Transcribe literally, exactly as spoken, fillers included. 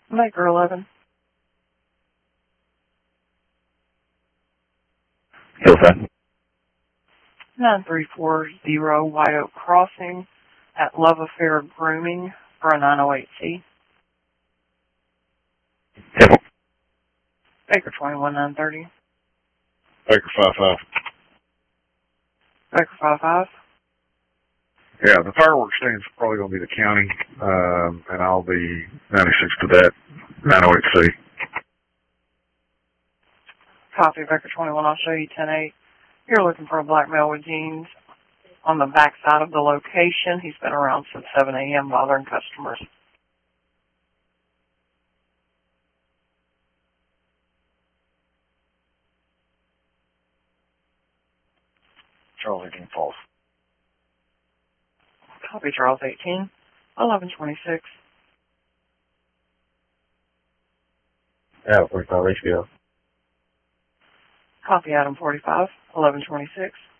Maker eleven. Hillside. nine three four zero White Oak Crossing at Love Affair Grooming for a nine oh eight C. Temple. Baker twenty-one nine thirty. Baker five five. Baker five five. Yeah, the fireworks stand's probably going to be the county, um, and I'll be ninety-six to that, nine oh eight C. Copy, Baker twenty-one, I'll show you ten eight. You're looking for a black male with jeans on the back side of the location. He's been around since seven a.m. bothering customers. Charles eighteen Falls. Copy, Charles eighteen, eleven twenty-six. Adam forty-five H B O. Copy, Adam forty-five, eleven twenty-six.